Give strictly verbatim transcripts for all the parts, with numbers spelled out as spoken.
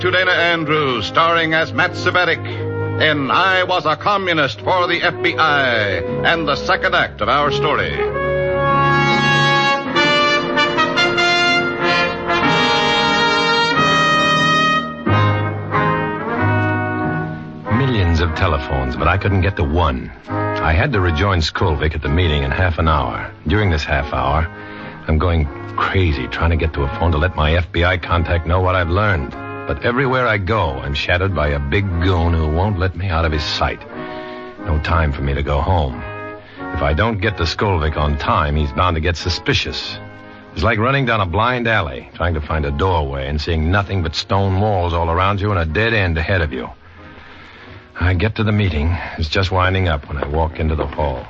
To Dana Andrews, starring as Matt Cvetic in I Was a Communist for the F B I, and the second act of our story. Millions of telephones, but I couldn't get to one. I had to rejoin Skolvik at the meeting in half an hour. During this half hour, I'm going crazy trying to get to a phone to let my F B I contact know what I've learned. But everywhere I go, I'm shadowed by a big goon who won't let me out of his sight. No time for me to go home. If I don't get to Skolvik on time, he's bound to get suspicious. It's like running down a blind alley, trying to find a doorway and seeing nothing but stone walls all around you and a dead end ahead of you. I get to the meeting. It's just winding up when I walk into the hall.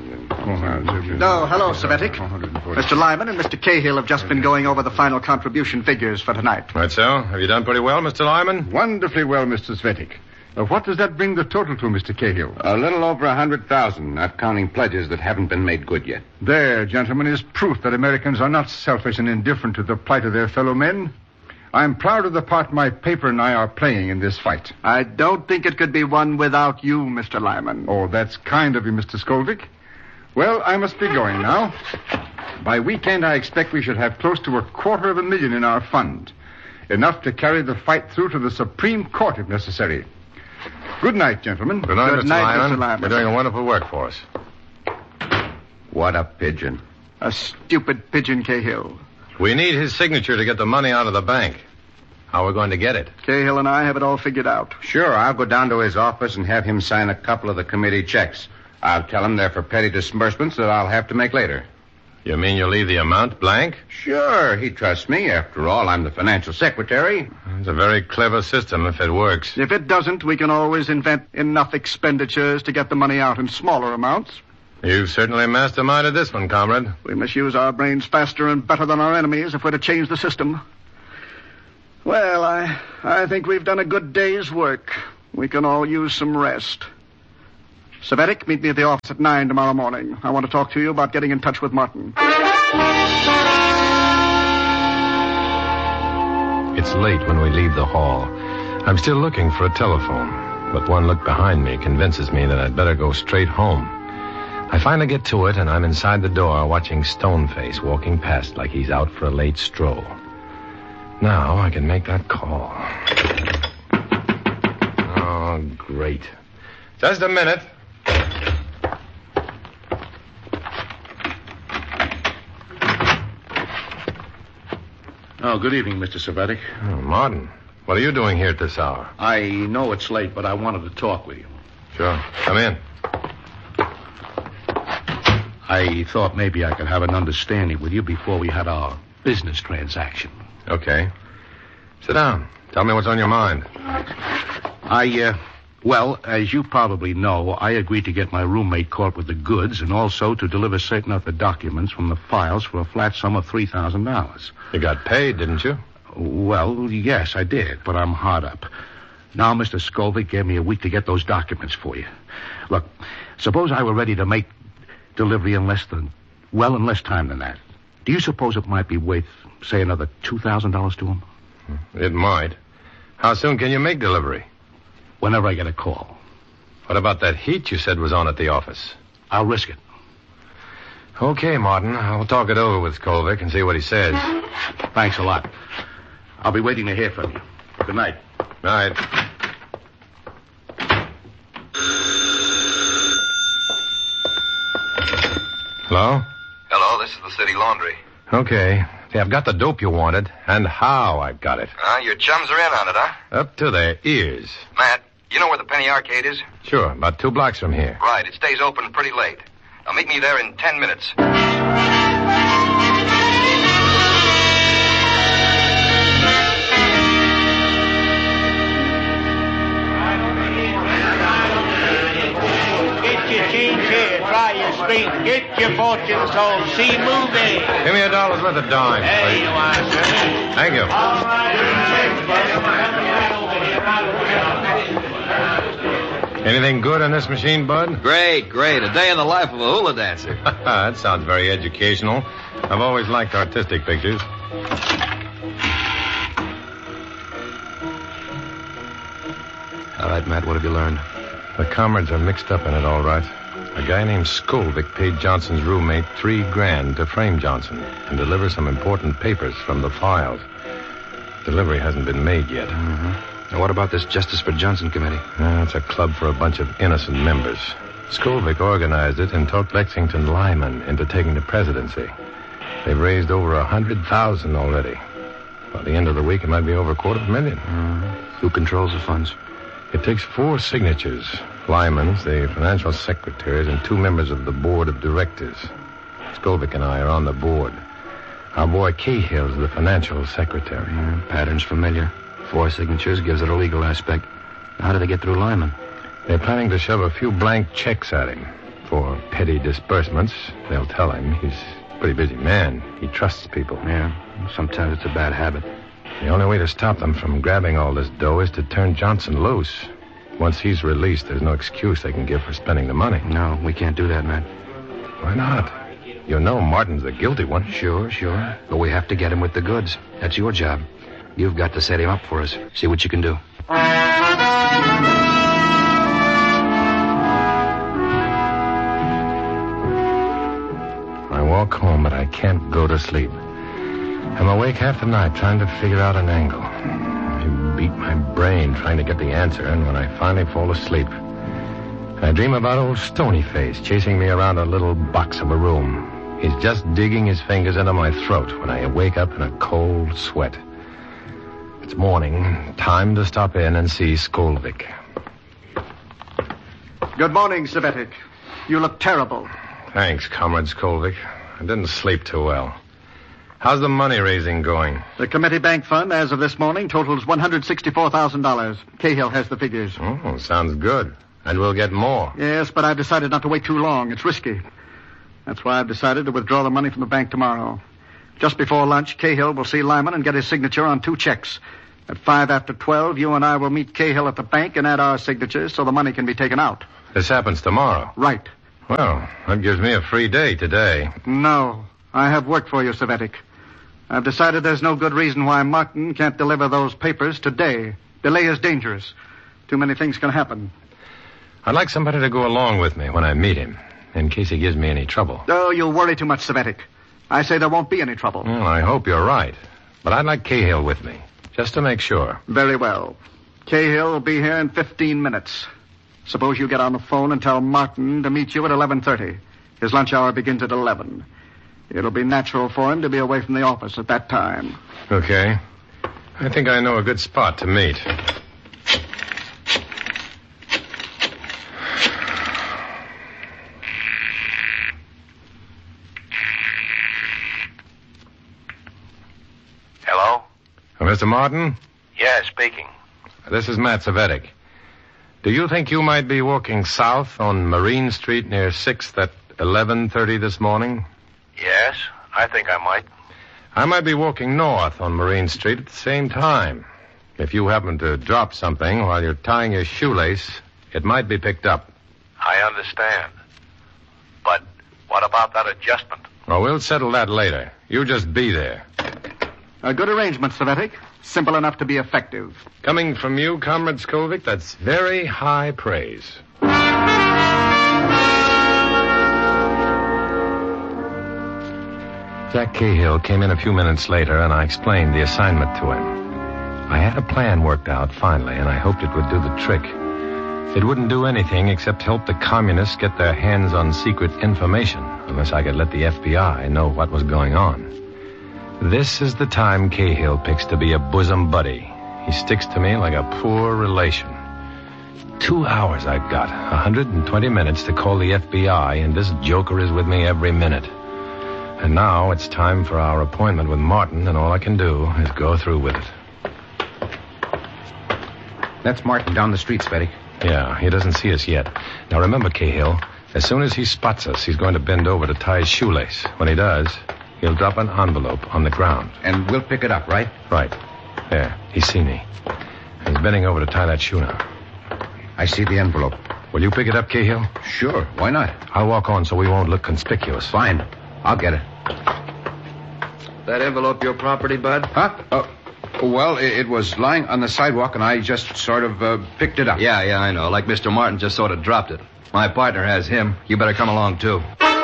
No, hello, Cvetic. Mister Lyman and Mister Cahill have just been going over the final contribution figures for tonight. Right so. Have you done pretty well, Mister Lyman? Wonderfully well, Mister Cvetic. Uh, what does that bring the total to, Mister Cahill? A little over a hundred thousand, not counting pledges that haven't been made good yet. There, gentlemen, is proof that Americans are not selfish and indifferent to the plight of their fellow men. I'm proud of the part my paper and I are playing in this fight. I don't think it could be won without you, Mister Lyman. Oh, that's kind of you, Mister Skolvik. Well, I must be going now. By weekend, I expect we should have close to a quarter of a million in our fund. Enough to carry the fight through to the Supreme Court if necessary. Good night, gentlemen. Good night, Good Mister night, Lyman. Mister Lyman. You're doing a wonderful work for us. What a pigeon. A stupid pigeon, Cahill. We need his signature to get the money out of the bank. How are we going to get it? Cahill and I have it all figured out. Sure, I'll go down to his office and have him sign a couple of the committee checks. I'll tell him they're for petty disbursements that I'll have to make later. You mean you'll leave the amount blank? Sure, he trusts me. After all, I'm the financial secretary. It's a very clever system if it works. If it doesn't, we can always invent enough expenditures to get the money out in smaller amounts. You've certainly masterminded this one, comrade. We must use our brains faster and better than our enemies if we're to change the system. Well, I, I think we've done a good day's work. We can all use some rest. Cvetic, meet me at the office at nine tomorrow morning. I want to talk to you about getting in touch with Martin. It's late when we leave the hall. I'm still looking for a telephone, but one look behind me convinces me that I'd better go straight home. I finally get to it, and I'm inside the door watching Stoneface walking past like he's out for a late stroll. Now I can make that call. Oh, great. Just a minute. Oh, good evening, Mister Cvetic. Oh, Martin, what are you doing here at this hour? I know it's late, but I wanted to talk with you. Sure. Come in. I thought maybe I could have an understanding with you before we had our business transaction. Okay. Sit down. Tell me what's on your mind. I, uh, well, as you probably know, I agreed to get my roommate caught with the goods and also to deliver certain other documents from the files for a flat sum of three thousand dollars. You got paid, didn't you? Well, yes, I did, but I'm hard up. Now, Mister Skolvik gave me a week to get those documents for you. Look, suppose I were ready to make delivery in less than, well, in less time than that. Do you suppose it might be worth, say, another two thousand dollars to him? It might. How soon can you make delivery? Whenever I get a call. What about that heat you said was on at the office? I'll risk it. Okay, Martin. I'll talk it over with Skolvik and see what he says. Thanks a lot. I'll be waiting to hear from you. Good night. Night. Hello? Hello, this is the city laundry. Okay. See, I've got the dope you wanted, and how I've got it. Uh, your chums are in on it, huh? Up to their ears. Matt, you know where the Penny Arcade is? Sure, about two blocks from here. Right, it stays open pretty late. Now meet me there in ten minutes. Get your change here, try your strength, get your fortune told, see movie. Give me a dollar's worth of dimes, There please. you are, sir. Thank you. Anything good on this machine, Bud? Great, great. A day in the life of a hula dancer. That sounds very educational. I've always liked artistic pictures. All right, Matt, what have you learned? The comrades are mixed up in it, all right. A guy named Skolvik paid Johnson's roommate three grand to frame Johnson and deliver some important papers from the files. Delivery hasn't been made yet. Mm-hmm. Now, what about this Justice for Johnson committee? Uh, it's a club for a bunch of innocent members. Skolvik organized it and talked Lexington Lyman into taking the presidency. They've raised over a hundred thousand already. By the end of the week, it might be over a quarter of a million. Mm-hmm. Who controls the funds? It takes four signatures. Lyman's, the financial secretaries, and two members of the board of directors. Skolvik and I are on the board. Our boy Cahill's the financial secretary. Mm, pattern's familiar. Four signatures gives it a legal aspect. How do they get through Lyman? They're planning to shove a few blank checks at him. For petty disbursements, they'll tell him. He's a pretty busy man. He trusts people. Yeah, sometimes it's a bad habit. The only way to stop them from grabbing all this dough is to turn Johnson loose. Once he's released, there's no excuse they can give for spending the money. No, we can't do that, Matt. Why not? You know Martin's the guilty one. Sure, sure. But we have to get him with the goods. That's your job. You've got to set him up for us. See what you can do. I walk home, but I can't go to sleep. I'm awake half the night trying to figure out an angle. I beat my brain trying to get the answer, and when I finally fall asleep, I dream about old Stonyface chasing me around a little box of a room. He's just digging his fingers into my throat when I wake up in a cold sweat. It's morning. Time to stop in and see Skolvik. Good morning, Savetic. You look terrible. Thanks, Comrade Skolvik. I didn't sleep too well. How's the money raising going? The committee bank fund, as of this morning, totals one hundred sixty-four thousand dollars. Cahill has the figures. Oh, sounds good. And we'll get more. Yes, but I've decided not to wait too long. It's risky. That's why I've decided to withdraw the money from the bank tomorrow. Just before lunch, Cahill will see Lyman and get his signature on two checks. At five after twelve, you and I will meet Cahill at the bank and add our signatures so the money can be taken out. This happens tomorrow. Right. Well, that gives me a free day today. No. I have work for you, Savetic. I've decided there's no good reason why Martin can't deliver those papers today. Delay is dangerous. Too many things can happen. I'd like somebody to go along with me when I meet him, in case he gives me any trouble. Oh, you worry too much, Savetic. I say there won't be any trouble. Well, I hope you're right. But I'd like Cahill with me, just to make sure. Very well. Cahill will be here in fifteen minutes. Suppose you get on the phone and tell Martin to meet you at eleven thirty. His lunch hour begins at eleven. It'll be natural for him to be away from the office at that time. Okay. I think I know a good spot to meet. Hello? Uh, Mister Martin? Yeah, speaking. This is Matt Savetic. Do you think you might be walking south on Marine Street near sixth at eleven thirty this morning? Yes, I think I might. I might be walking north on Marine Street at the same time. If you happen to drop something while you're tying your shoelace, it might be picked up. I understand. But what about that adjustment? Well, we'll settle that later. You just be there. A good arrangement, Savetic. Simple enough to be effective. Coming from you, Comrade Skolvik, that's very high praise. Jack Cahill came in a few minutes later, and I explained the assignment to him. I had a plan worked out finally, and I hoped it would do the trick. It wouldn't do anything except help the communists get their hands on secret information, unless I could let the F B I know what was going on. This is the time Cahill picks to be a bosom buddy. He sticks to me like a poor relation. Two hours I've got, one hundred twenty minutes to call the F B I, and this joker is with me every minute. And now it's time for our appointment with Martin, and all I can do is go through with it. That's Martin down the street, Spetty. Yeah, he doesn't see us yet. Now remember, Cahill, as soon as he spots us, he's going to bend over to tie his shoelace. When he does, he'll drop an envelope on the ground. And we'll pick it up, right? Right. There, he's seen me. He's bending over to tie that shoe now. I see the envelope. Will you pick it up, Cahill? Sure, why not? I'll walk on so we won't look conspicuous. Fine. I'll get it. That envelope your property, Bud? Huh? Oh, Well, it, it was lying on the sidewalk, and I just sort of uh, picked it up. Yeah, yeah, I know. Like Mister Martin just sort of dropped it. My partner has him. You better come along, too.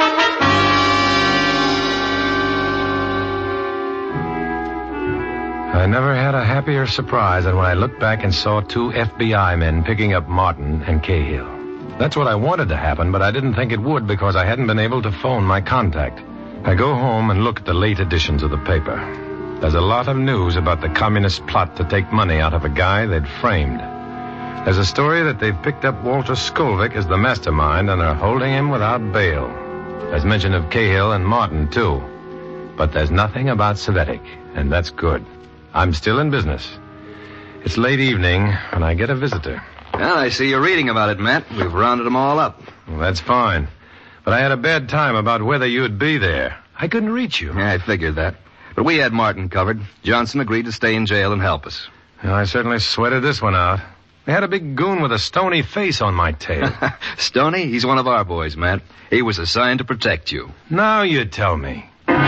I never had a happier surprise than when I looked back and saw two F B I men picking up Martin and Cahill. That's what I wanted to happen, but I didn't think it would because I hadn't been able to phone my contact. I go home and look at the late editions of the paper. There's a lot of news about the communist plot to take money out of a guy they'd framed. There's a story that they've picked up Walter Skolvik as the mastermind and are holding him without bail. There's mention of Cahill and Martin, too. But there's nothing about Cvetic, and that's good. I'm still in business. It's late evening when I get a visitor. Well, I see you're reading about it, Matt. We've rounded them all up. Well, that's fine. But I had a bad time about whether you'd be there. I couldn't reach you. Yeah, I figured that. But we had Martin covered. Johnson agreed to stay in jail and help us. Well, I certainly sweated this one out. They had a big goon with a stony face on my tail. Stony? He's one of our boys, Matt. He was assigned to protect you. Now you tell me.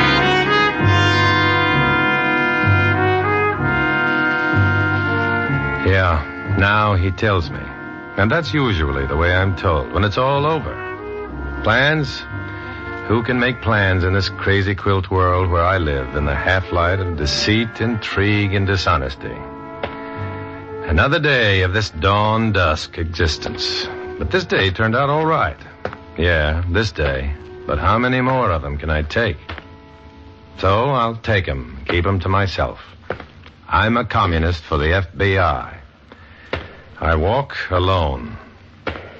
Yeah, now he tells me. And that's usually the way I'm told, when it's all over. Plans? Who can make plans in this crazy quilt world where I live, in the half-light of deceit, intrigue, and dishonesty? Another day of this dawn-dusk existence. But this day turned out all right. Yeah, this day. But how many more of them can I take? So I'll take them, keep them to myself. I'm a communist for the F B I. I walk alone.